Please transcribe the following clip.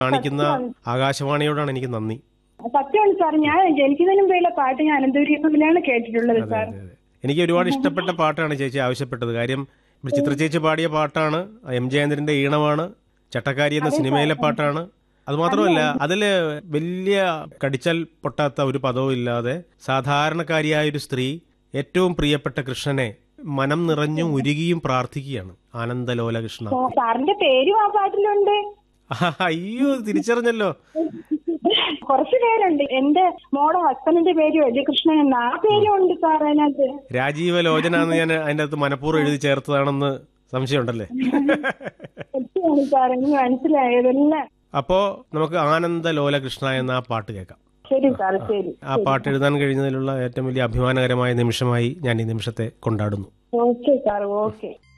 കാണിക്കുന്ന ആകാശവാണിയോടാണ് എനിക്ക് നന്ദി. സത്യമാണ് സാർ, ഞാൻ ജനിക്കുന്നതിന് മുമ്പേയുള്ള പാട്ട് ഞാൻ അനന്തപുരിയിലാണ് കേട്ടിട്ടുള്ളത് സാർ. എനിക്ക് ഒരുപാട് ഇഷ്ടപ്പെട്ട പാട്ടാണ് ചേച്ചി ആവശ്യപ്പെട്ടത്. കാര്യം ചിത്ര ചേച്ചി പാടിയ പാട്ടാണ്, എം ജയേന്ദ്രന്റെ ഈണമാണ്, ചട്ടക്കാരി എന്ന സിനിമയിലെ പാട്ടാണ്. അതുമാത്രമല്ല, അതില് വലിയ കടിച്ചാൽ പൊട്ടാത്ത ഒരു പദവും ഇല്ലാതെ സാധാരണക്കാരിയായ ഒരു സ്ത്രീ ഏറ്റവും പ്രിയപ്പെട്ട കൃഷ്ണനെ മനം നിറഞ്ഞും ഉരുകിയും പ്രാർത്ഥിക്കുകയാണ്. ആനന്ദലോല കൃഷ്ണ. സാറിന്റെ പേരും ആ പാട്ടിലുണ്ട്. അയ്യോ, തിരിച്ചറിഞ്ഞല്ലോ. കുറച്ചു പേരുണ്ട്. എന്റെ മോടെ ഹസ്ബൻഡിന്റെ പേര് വലിയകൃഷ്ണൻ എന്ന ആ പേരും ഉണ്ട് സാർ അതിനകത്ത്. രാജീവ ലോചന എന്ന് ഞാൻ അതിന്റെ അകത്ത് മനഃപൂർവ്വം എഴുതി ചേർത്തതാണെന്ന് സംശയമുണ്ടല്ലേ? സാർ, എനിക്ക് മനസ്സിലായതെല്ലാം. അപ്പോ നമുക്ക് ആനന്ദലോല കൃഷ്ണ എന്ന ആ പാട്ട് കേൾക്കാം. ശരി സാർ, ശരി. ആ പാട്ട് എഴുതാൻ കഴിഞ്ഞതിലുള്ള ഏറ്റവും വലിയ അഭിമാനകരമായ നിമിഷമായി ഞാൻ ഈ നിമിഷത്തെ കൊണ്ടാടുന്നു. Okay sir, okay.